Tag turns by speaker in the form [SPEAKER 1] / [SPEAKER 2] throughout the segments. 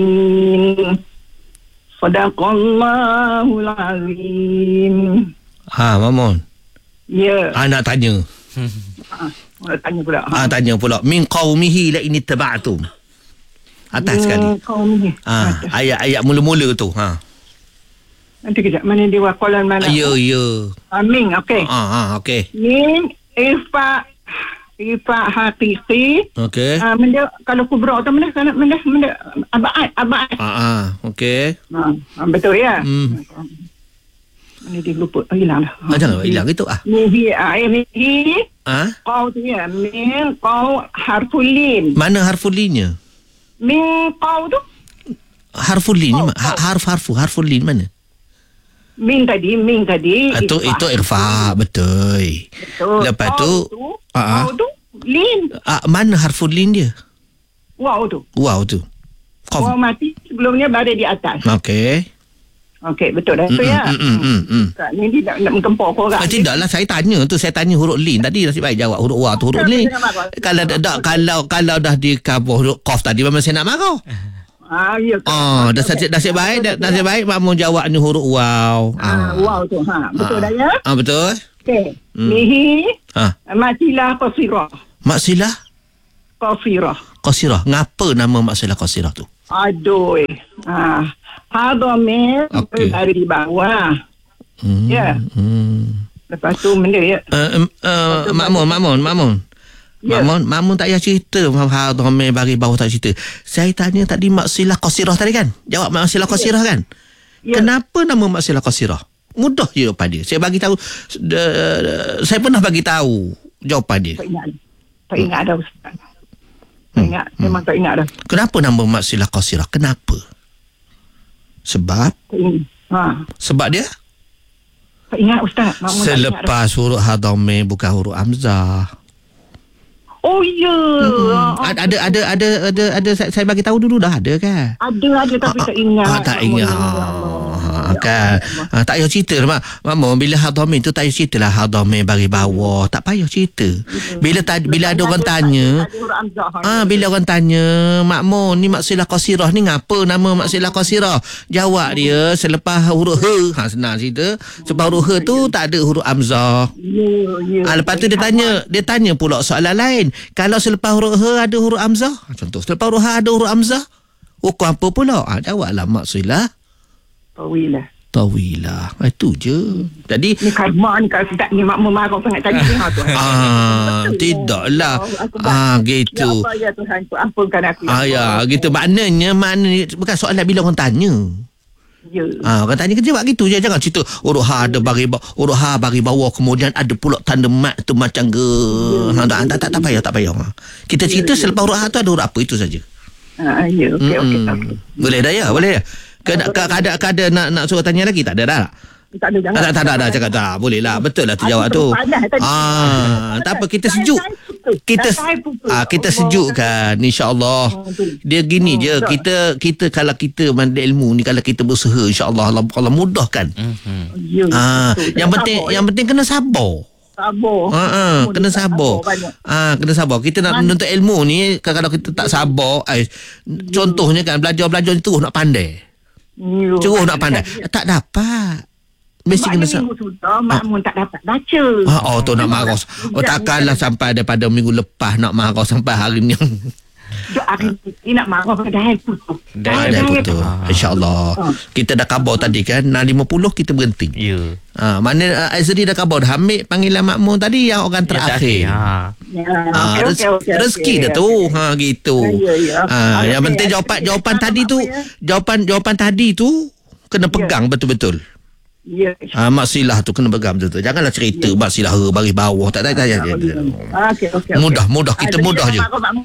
[SPEAKER 1] Sadaqallahul azim.
[SPEAKER 2] Mamun.
[SPEAKER 1] Ya.
[SPEAKER 2] Nak tanya.
[SPEAKER 1] Tanya pula.
[SPEAKER 2] Tanya pula. Min qaumihi la in ittaba'tum. Atas sekali. Ayat-ayat mula-mula tu.
[SPEAKER 1] Nanti kejap. Mana dia wakalan mana?
[SPEAKER 2] Ya.
[SPEAKER 1] Min, okey.
[SPEAKER 2] Okey.
[SPEAKER 1] Min ifa hakiki.
[SPEAKER 2] Okey.
[SPEAKER 1] Benda kalau kubra tu benda abad.
[SPEAKER 2] Okey.
[SPEAKER 1] Betul ya. Mana dia lupa. Hilang dah.
[SPEAKER 2] Jangan hilang itu
[SPEAKER 1] Mihi Qau tu ya. Min qau harful lin.
[SPEAKER 2] Mana harful linnya?
[SPEAKER 1] Min qau tu
[SPEAKER 2] Harful lin ni harful lin mana?
[SPEAKER 1] Min tadi
[SPEAKER 2] Itu irfa. Betul. Lepas tu
[SPEAKER 1] qau tu lin.
[SPEAKER 2] Mana harful lin dia?
[SPEAKER 1] Wow tu.
[SPEAKER 2] Qaf.
[SPEAKER 1] Wow mati sebelumnya berada di atas. Okey, betul dah tu ya. Ni dia nak menggempur kau orang.
[SPEAKER 2] Tidaklah, saya tanya huruf lin tadi, nasib baik jawab huruf wa tu huruf lin. Kalau dah di cover huruf qaf tadi memang saya nak marah.
[SPEAKER 1] Ya.
[SPEAKER 2] Nasib baik makmum jawab ni huruf waw.
[SPEAKER 1] Wow tu. Betul dah ya.
[SPEAKER 2] Betul.
[SPEAKER 1] Okey. Mihi masilah qasirah.
[SPEAKER 2] Maksilah qasirah. Ngapa nama maksilah qasirah tu?
[SPEAKER 1] Aduh. Hadamir dari di bawah. Ya. Lepas tu benda ya. Makmun. Makmun tak payah cerita. Hadamir bagi bawah tak cerita. Saya tanya tadi maksilah qasirah tadi kan? Jawab maksilah qasirah kan? Kenapa nama maksilah qasirah? Mudah je jawapan dia. Saya bagi tahu. Saya pernah bagi tahu jawapan dia. Tak ingat dah Ustaz. Memang tak ingat dah.
[SPEAKER 2] Kenapa nama maksilah qasirah? Kenapa? Sebab dia
[SPEAKER 1] tak ingat Ustaz.
[SPEAKER 2] selepas huruf hadamir bukan huruf hamzah.
[SPEAKER 1] Oh ya.
[SPEAKER 2] Ada saya bagi tahu dulu dah ada kan?
[SPEAKER 1] Ada tapi tak ingat.
[SPEAKER 2] Tak ingat. Kan. Tak payah cerita Mama bila hadamir tu tak payah cerita lah hadamir bagi bawah. Tak payah cerita. Bila ada orang tanya, bila orang tanya, makmum ni maksilah qasirah ni ngapa nama maksilah qasirah? Jawab dia selepas huruf ha. Senang cerita. Selepas huruf ha tu tak ada huruf hamzah. Lepas tu dia tanya pula soalan lain. Kalau selepas huruf ha ada huruf hamzah, contoh selepas huruf ha ada huruf hamzah, hukum apa pula? Jawablah maksilah tawilah. Itu je. Jadi
[SPEAKER 1] ni karma ni kalau tidak ni makmum marah sangat tadi tengok tu.
[SPEAKER 2] Tidaklah. Gitu.
[SPEAKER 1] Ya Tuhan, ampunkan aku.
[SPEAKER 2] Gitu. Maknanya bukan soalan bila orang tanya.
[SPEAKER 1] Ya.
[SPEAKER 2] Orang tanya kerja buat gitu je. Jangan cerita huruf ha ada bagi huruf ha bagi bawah kemudian ada pula tanda mat tu macam tak payah. Kita cerita selepas huruf ha tu ada huruf apa itu saja.
[SPEAKER 1] Okey.
[SPEAKER 2] Boleh dah ya? Boleh ya? Kada nak suruh tanya lagi? Tak ada dah.
[SPEAKER 1] Tak ada, jangan.
[SPEAKER 2] Tak ada cakap tak. Boleh lah. Betul lah tu jawab tu. Tak apa, kita sejuk. Kita sejuk kan, insya-Allah. Dia gini je, kita kalau kita mandai ilmu ni, kalau kita berusaha, insya-Allah Allah mudahkan. Yang penting kena sabar. Kena sabar. Kena sabar. Kita nak menuntut ilmu ni, kalau kita tak sabar, contohnya kan belajar ni terus nak pandai. Terus nak pandai. Tak dapat. Mesti kena
[SPEAKER 1] makmum tak dapat baca.
[SPEAKER 2] Tu nak marah. Takkanlah sampai daripada minggu lepas nak marah sampai hari ni.
[SPEAKER 1] Hari ni nak marah dah putus.
[SPEAKER 2] Dah putus. InsyaAllah. Kita dah khabar tadi kan, 6.50 kita berhenti.
[SPEAKER 3] Ya.
[SPEAKER 2] Mana Azri dah khabar dah ambil panggilan makmum tadi yang orang terakhir. Rezeki dah tu. Gitu. Yang penting jawapan tadi tu kena pegang betul-betul.
[SPEAKER 1] Ya.
[SPEAKER 2] Maksilah tu kena pegang betul-betul. Janganlah cerita maksilah bagi bawah. Tak.
[SPEAKER 1] Okey.
[SPEAKER 2] Mudah kita mudah je.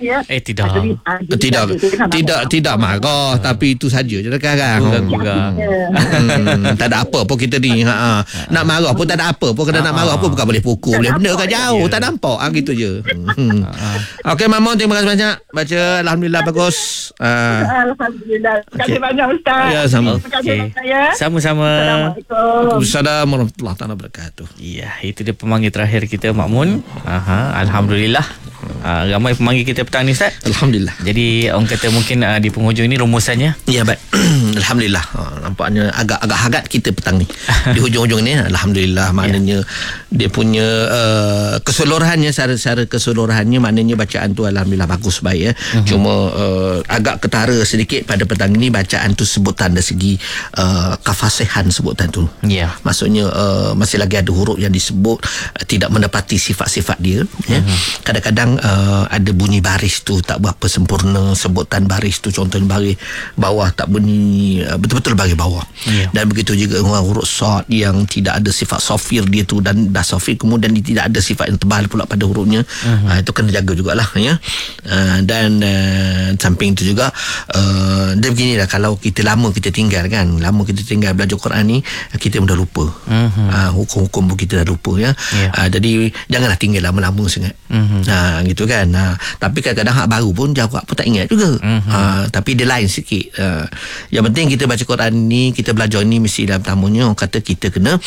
[SPEAKER 3] Tidak.
[SPEAKER 2] Tidak marah, tapi itu saja je sekarang. Tak ada apa pun kita ni. Nak marah pun tak ada apa pun. Kena nak marah pun bukan boleh pukul, boleh benda kan jauh. Tak nampak. Gitu je. Okey, Mamun, terima kasih banyak. Baca alhamdulillah bagus.
[SPEAKER 1] Alhamdulillah. Terima kasih banyak Ustaz.
[SPEAKER 2] Ya, sama.
[SPEAKER 3] Sama-sama.
[SPEAKER 2] Assalamualaikum warahmatullahi wabarakatuh.
[SPEAKER 3] Ya, itu dia pemanggil terakhir kita, Makmun. Alhamdulillah. Ramai pemanggil kita petang ni, Ustaz.
[SPEAKER 1] Alhamdulillah.
[SPEAKER 3] Jadi orang kata mungkin di penghujung ni rumusannya.
[SPEAKER 1] Ya, baik. Alhamdulillah. Nampaknya agak hangat kita petang ni. Di hujung-hujung ni alhamdulillah, maknanya dia punya keseluruhannya, secara keseluruhannya maknanya bacaan tu alhamdulillah bagus, baik ya. Cuma agak ketara sedikit pada petang ni bacaan tu sebutan dari segi kefasihan sebutan tu.
[SPEAKER 3] Ya.
[SPEAKER 1] Maksudnya masih lagi ada huruf yang disebut tidak mendapati sifat-sifat dia, ya. Kadang-kadang ada bunyi baris tu tak berapa sempurna, sebutan baris tu contohnya baris bawah tak bunyi betul-betul baris bawah. Dan begitu juga huruf sad yang tidak ada sifat sofir dia tu, dan dah sofir kemudian dia tidak ada sifat yang tebal pula pada hurufnya. Itu kena jaga jugalah, ya. Dan samping itu juga dia beginilah, kalau kita lama kita tinggal belajar Quran ni, kita mudah lupa. Hukum-hukum pun kita dah lupa, ya. Jadi janganlah tinggal lama-lama sangat. Gitu kan. Tapi kadang-kadang hak baru pun jawab pun tak ingat juga. Tapi dia lain sikit. Yang penting kita baca Quran ni, kita belajar ni, mesti dalam tamunya orang kata kita kena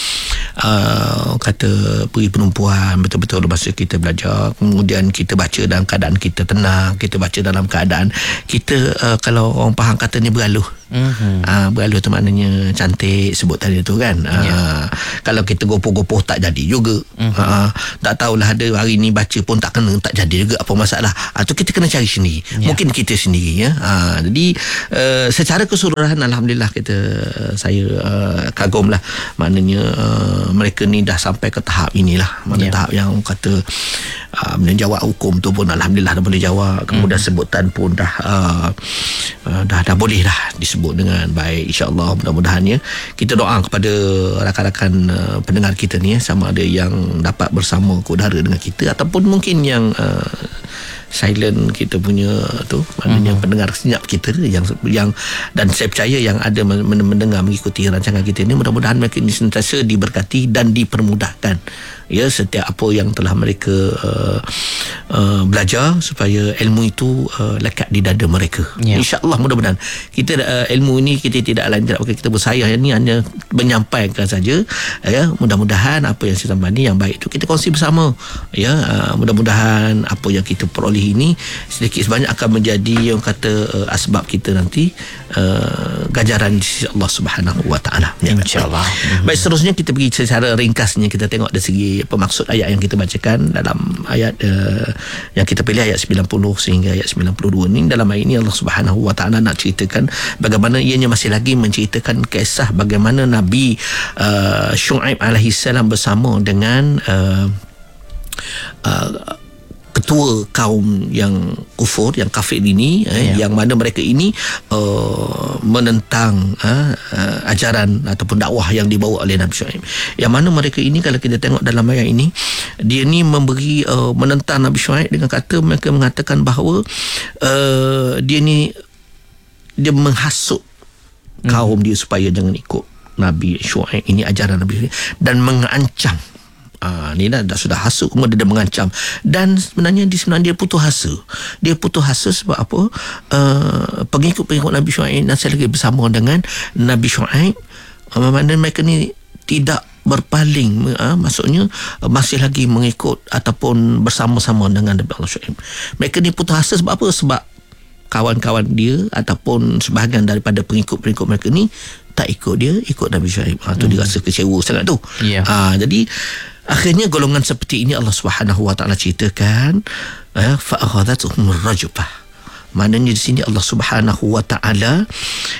[SPEAKER 1] kata beri penumpuan betul-betul masa kita belajar. Kemudian kita baca dalam keadaan kita tenang, kita baca dalam keadaan kita kalau orang faham kata ni beraluh. Beraluh tu maknanya cantik sebutan dia tu kan. Kalau kita gopoh-gopoh tak jadi juga. Tak tahulah, ada hari ni baca pun tak kena, tak jadi juga, apa masalah. Tu kita kena cari sendiri. Mungkin kita sendiri, ya. Jadi secara keseluruhan alhamdulillah saya kagum lah. Maknanya mereka ni dah sampai ke tahap inilah. Tahap yang kata menjawab hukum tu pun alhamdulillah dah boleh jawab. Kemudian sebutan pun dah boleh dah disebut dengan baik, insya-Allah. Mudah-mudahan, ya, kita doa kepada rakan-rakan pendengar kita ni, ya, sama ada yang dapat bersama ke udara dengan kita ataupun mungkin yang silent kita punya tu, maknanya pendengar senyap kita yang dan saya percaya yang ada mendengar mengikuti rancangan kita ni, mudah-mudahan mereka ini sentiasa diberkati dan dipermudahkan, ya, setiap apa yang telah mereka belajar, supaya ilmu itu lekat di dada mereka. InsyaAllah, mudah-mudahan kita ilmu ini kita tidak lain tidak pakai kita bersayah, ini hanya menyampaikan saja, ya. Mudah-mudahan apa yang saya sampaikan ni yang baik itu kita kongsi bersama, ya. Mudah-mudahan apa yang kita peroleh ini sedikit sebanyak akan menjadi yang kata asbab kita nanti ganjaran di sisi Allah Subhanahu wa taala,
[SPEAKER 3] insyaallah.
[SPEAKER 1] Baik, seterusnya kita pergi secara ringkasnya, kita tengok dari segi pemaksud ayat yang kita bacakan dalam ayat yang kita pilih, ayat 90 sehingga ayat 92 ni. Dalam ayat ini Allah Subhanahu wa taala nak ceritakan bagaimana ianya masih lagi menceritakan kisah bagaimana Nabi Syuaib alaihi salam bersama dengan ketua kaum yang kufur, yang kafir ini, yang mana mereka ini menentang ajaran ataupun dakwah yang dibawa oleh Nabi Syuaib. Yang mana mereka ini, kalau kita tengok dalam ayat ini, dia ni memberi menentang Nabi Syuaib dengan kata, mereka mengatakan bahawa dia menghasut kaum dia supaya jangan ikut Nabi Syuaib ini, ajaran Nabi Syuaib, dan mengancam. Ni dah sudah hasut, kemudian dia mengancam, dan sebenarnya dia putus asa. Dia putus asa sebab apa? Pengikut-pengikut Nabi Syuaib masih lagi bersama dengan Nabi Syuaib, mana mereka ni tidak berpaling, maksudnya masih lagi mengikut ataupun bersama-sama dengan Nabi Allah Syuaib. Mereka ni putus asa sebab apa? Sebab kawan-kawan dia ataupun sebahagian daripada pengikut-pengikut mereka ni tak ikut dia, ikut Nabi Syuaib. Tu dia rasa kecewa sangat tu. Jadi akhirnya golongan seperti ini Allah Subhanahu wa taala ceritakan, fa akhadhatuhum ar-rajfah. Maknanya di sini Allah Subhanahu wa taala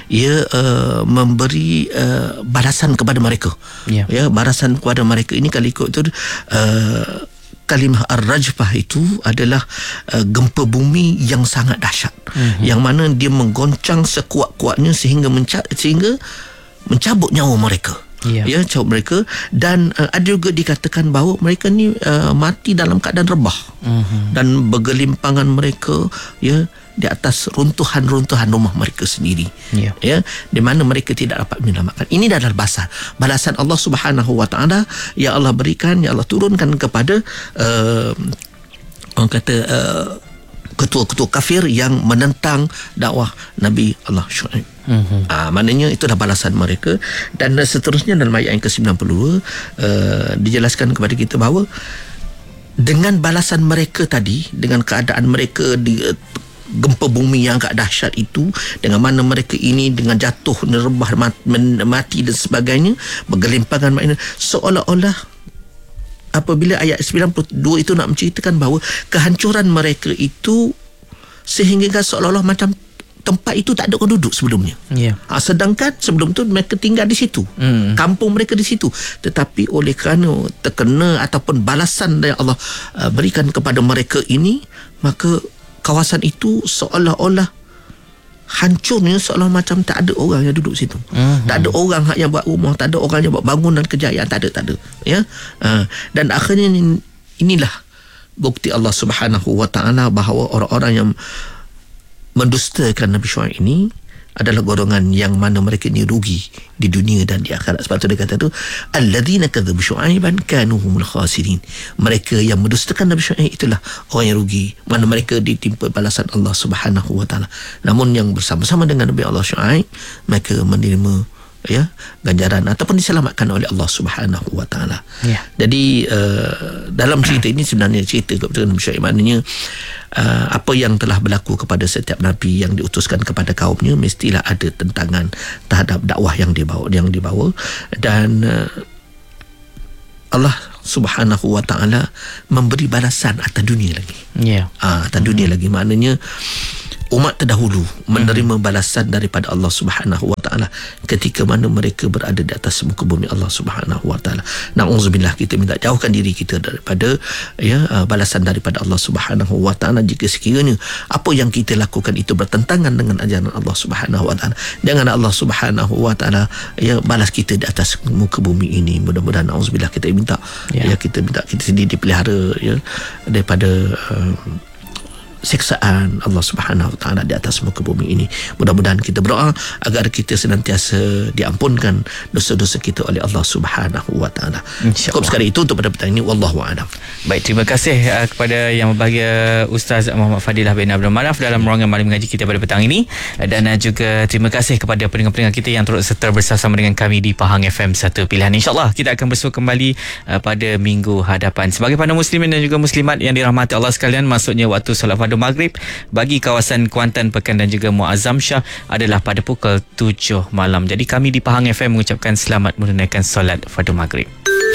[SPEAKER 1] memberi balasan kepada mereka. Ya, balasan kepada mereka ini kalau ikut itu kalimah ar-rajfah itu adalah gempa bumi yang sangat dahsyat, yang mana dia menggoncang sekuat-kuatnya sehingga mencabut nyawa mereka. Ya, cabut mereka. Dan ada juga dikatakan bahawa mereka ni mati dalam keadaan rebah, dan bergelimpangan mereka, ya, di atas runtuhan-runtuhan rumah mereka sendiri, ya, di mana mereka tidak dapat menyelamatkan. Ini adalah balasan Allah Subhanahu wa taala yang Allah berikan, yang Allah turunkan kepada orang kata ketua-ketua kafir yang menentang dakwah Nabi Allah Syuaib. Maknanya itu dah balasan mereka. Dan seterusnya dalam ayat yang ke-92 dijelaskan kepada kita bahawa dengan balasan mereka tadi, dengan keadaan mereka di gempa bumi yang agak dahsyat itu, dengan mana mereka ini dengan jatuh, nerebah, mati dan sebagainya, bergelimpangan makna, seolah-olah apabila ayat 92 itu nak menceritakan bahawa kehancuran mereka itu sehingga seolah-olah macam tempat itu tak ada orang duduk sebelumnya. Sedangkan sebelum tu mereka tinggal di situ. Kampung mereka di situ. Tetapi oleh kerana terkena ataupun balasan yang Allah berikan kepada mereka ini, maka kawasan itu seolah-olah hancurnya, seolah macam tak ada orang yang duduk situ. Tak ada orang yang buat rumah, tak ada orang yang buat bangunan kejayaan, tak ada. Ya. Dan akhirnya inilah bukti Allah Subhanahu wa taala bahawa orang-orang yang mendustakan Nabi Syuaib ini adalah golongan yang mana mereka ni rugi di dunia dan di akhirat. Sebab tu dia kata tu, alladzina kadzabu syu'aiban kanu humul khasirin. Mereka yang mendustakan Nabi Syuaib itulah orang yang rugi, mana mereka ditimpa balasan Allah Subhanahu wa taala. Namun yang bersama-sama dengan Nabi Allah Syuaib, mereka menerima ganjaran ataupun diselamatkan oleh Allah Subhanahu wa taala. Jadi dalam cerita ini sebenarnya cerita kepada Nabi Syuaib, maknanya apa yang telah berlaku kepada setiap nabi yang diutuskan kepada kaumnya mestilah ada tentangan terhadap dakwah yang dibawa dan Allah Subhanahu wa taala memberi balasan atas dunia lagi. Atas dunia lagi, maknanya umat terdahulu menerima balasan daripada Allah Subhanahu wa taala ketika mana mereka berada di atas muka bumi Allah Subhanahu wa taala. Nauzubillah, kita minta jauhkan diri kita daripada balasan daripada Allah Subhanahu wa taala jika sekiranya apa yang kita lakukan itu bertentangan dengan ajaran Allah Subhanahu wa taala. Jangan Allah Subhanahu wa taala balas kita di atas muka bumi ini. Mudah-mudahan nauzubillah kita minta kita sendiri dipelihara daripada seksaan Allah Subhanahu wa taala di atas muka bumi ini. Mudah-mudahan kita berdoa agar kita senantiasa diampunkan dosa-dosa kita oleh Allah Subhanahu wa taala. Cukup sekali itu untuk pada petang ini, wallahu a'lam.
[SPEAKER 3] Baik, terima kasih kepada yang berbahagia Ustaz Muhammad Fadilah bin Abdul Manaf dalam ruangan malam mengaji kita pada petang ini, dan juga terima kasih kepada pendengar-pendengar kita yang turut serta bersama dengan kami di Pahang FM Satu Pilihan. InsyaAllah kita akan bersua kembali pada minggu hadapan. Sebagai para muslimin dan juga muslimat yang dirahmati Allah sekalian, maksudnya waktu solat fardu maghrib bagi kawasan Kuantan, Pekan dan juga Muazzam Shah adalah pada pukul 7 malam. Jadi kami di Pahang FM mengucapkan selamat menunaikan solat fardu maghrib.